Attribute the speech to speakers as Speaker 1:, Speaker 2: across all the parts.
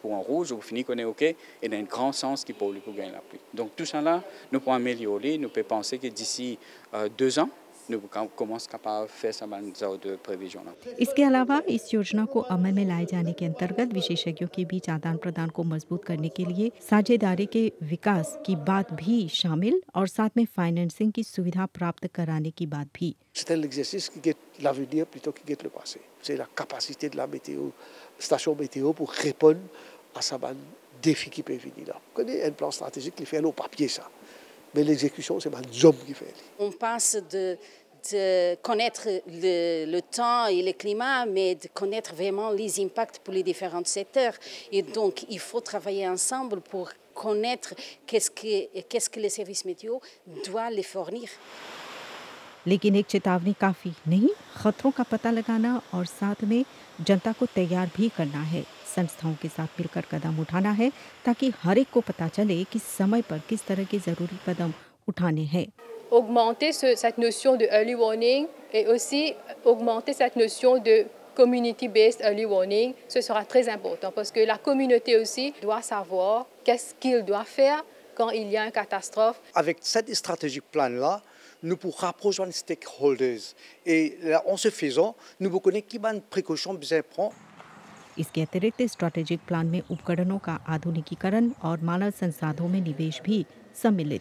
Speaker 1: pour un rouge, ou finir qu'on est OK, et dans un grand sens qui pour gagner la pluie. Donc tout ça là, nous pouvons améliorer, nous pouvons penser que d'ici 2 ans, nous commençons capable faire ça dans de prévision là.
Speaker 2: इसके अलावा इस योजना को अमल में लाए जाने के अंतर्गत विशेषज्ञों के बीच आदान प्रदान को मजबूत करने के लिए साझेदारी के विकास की बात भी शामिल और साथ में फाइनेंसिंग की सुविधा प्राप्त कराने की बात भी.
Speaker 3: C'est un exercice qui guette l'avenir plutôt que guette le passé. C'est la capacité de la météo, station météo pour répondre à ce défi qui peut venir là. On connaît un plan stratégique qui fait au papier ça. Mais l'exécution, c'est un job qui fait.
Speaker 4: On passe de connaître le temps et le climat, mais de connaître vraiment les impacts pour les différents secteurs. Et donc, il faut travailler ensemble pour connaître qu'est-ce que les services météo doivent les fournir.
Speaker 2: लेकिन एक चेतावनी काफी नहीं, खतरों का पता लगाना और साथ में जनता को तैयार भी करना है. संस्थाओं के साथ मिलकर कदम उठाना है ताकि हर एक को पता चले कि समय पर किस तरह के जरूरी कदम उठाने हैं.
Speaker 5: Augmenter cette notion de early warning et aussi augmenter cette notion de community-based early warning, ce sera très important parce que la communauté aussi doit savoir qu'est-ce qu'il doit faire quand il y a une catastrophe.
Speaker 3: Avec cette stratégie plan-là, nous pourrons rapprocher les stakeholders et en ce faisant, nous pouvons connaître quelles précautions besoin prendre.
Speaker 2: इसके अतिरिक्त strategic plan में उपकरणों का आधुनिकीकरण और मानव संसाधनों में निवेश भी सम्मिलित.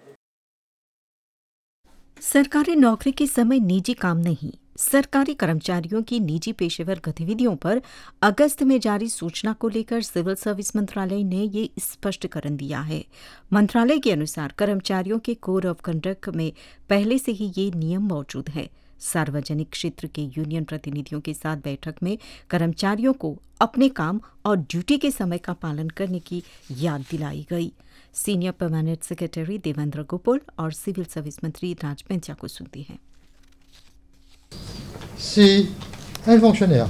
Speaker 2: सरकारी नौकरी के समय निजी काम नहीं. सरकारी कर्मचारियों की निजी पेशेवर गतिविधियों पर अगस्त में जारी सूचना को लेकर सिविल सर्विस मंत्रालय ने ये स्पष्टीकरण दिया है. मंत्रालय के अनुसार कर्मचारियों के कोड ऑफ कंडक्ट में पहले से ही ये नियम मौजूद है. सार्वजनिक क्षेत्र के यूनियन प्रतिनिधियों के साथ बैठक में कर्मचारियों को अपने काम और ड्यूटी के समय का पालन करने की याद दिलाई गई. सीनियर परमानेंट सेक्रेटरी देवेंद्र गोपाल और सिविल सर्विस मंत्री राज पेंचा को सुनती हैं.
Speaker 6: Si un fonctionnaire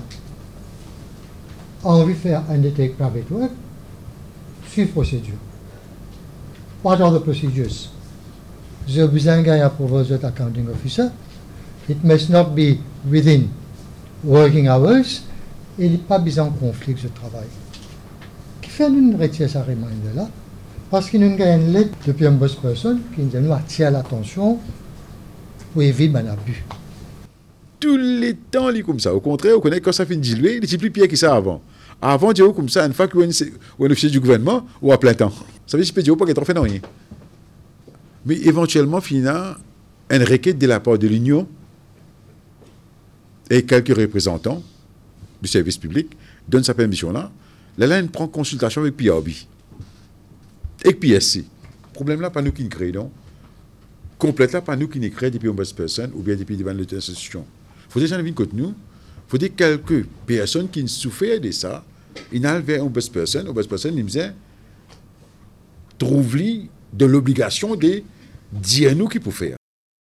Speaker 6: a envie de faire un été private work, suivre procédure. What are the procedures? The Bizanga approval of accounting officer. It must not be within working hours. Il n'est pas besoin de conflit de travail. Qui fait une retire sa reminder là? Parce qu'il y a une lettre depuis une bonne personne qui nous attire l'attention pour éviter un abus.
Speaker 7: Tous les temps, il est comme ça. Au contraire, on connaît quand ça finit diluer, il est plus pire que ça avant. Avant, tu comme ça, une fois qu'on est officier du gouvernement, ou à plein temps. Ça veut dire que tu pas qu'être fait rien. Mais éventuellement, finalement, une requête de la part de l'Union et quelques représentants du service public donnent sa permission-là. La LAN prend consultation avec PRB. Et PSC. Le problème là, pas nous qui nous créons, non. Complète là, pas nous qui nous créons depuis une bonne personne ou bien depuis devant l'institution. Il faut des gens qui viennent nous. Il faut des quelques personnes qui souffrent de ça. Ils n'allent vers une bonne personne. Une bonne personne, ils me disent, trouve-lui de l'obligation de dire nous qui peut faire.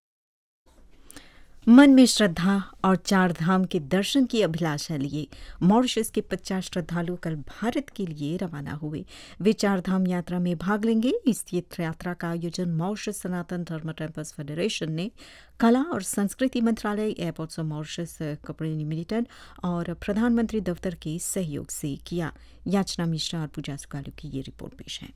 Speaker 2: मन में श्रद्धा और चार धाम के दर्शन की अभिलाषा लिए मॉरिशस के 50 श्रद्धालु कल भारत के लिए रवाना हुए. वे चार धाम यात्रा में भाग लेंगे. इस तीर्थ यात्रा का आयोजन मॉरिशस सनातन धर्म टेम्पल्स फेडरेशन ने कला और संस्कृति मंत्रालय, airports of Mauritius company limited और प्रधानमंत्री दफ्तर के सहयोग से किया. याचना मिश्रा और पूजा सुकालू की ये रिपोर्ट पेश है.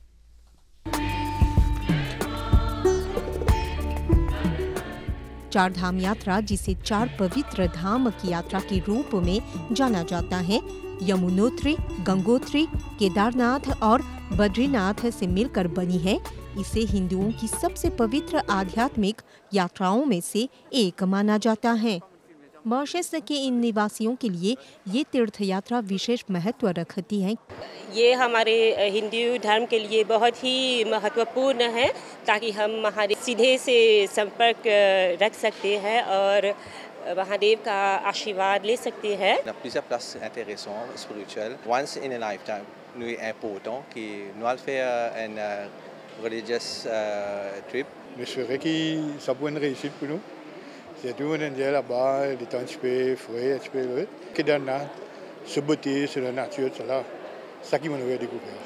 Speaker 2: चार धाम यात्रा, जिसे चार पवित्र धाम की यात्रा के रूप में जाना जाता है, यमुनोत्री, गंगोत्री, केदारनाथ और बद्रीनाथ से मिलकर बनी है. इसे हिंदुओं की सबसे पवित्र आध्यात्मिक यात्राओं में से एक माना जाता है. मॉरिशस के इन निवासियों के लिए ये तीर्थ यात्रा विशेष महत्व रखती है.
Speaker 8: ये हमारे हिंदू धर्म के लिए बहुत ही महत्वपूर्ण है ताकि हम हमारे सीधे से संपर्क रख सकते हैं और महादेव का आशीर्वाद ले सकते हैं.
Speaker 9: Plusieurs places intéressantes, spirituelles. Once in a lifetime, nous est important que nous allons faire une religious trip.
Speaker 10: J'espère que ça peut être une réussite pour nous. C'est tout, on est là-bas, les temps un petit peu frais, un petit peu loin. Kedarnath, ce beauté, c'est la nature, c'est là. Ça qui m'a découvert.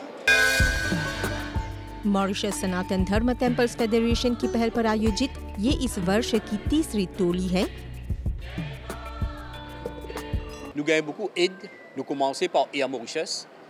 Speaker 2: Mauritius सनातन धर्म temples federation की पहल पर आयोजित ये इस वर्ष की तीसरी टोली है.
Speaker 11: Nous gagnons beaucoup d'aide. Nous commençons par Air Mauritius.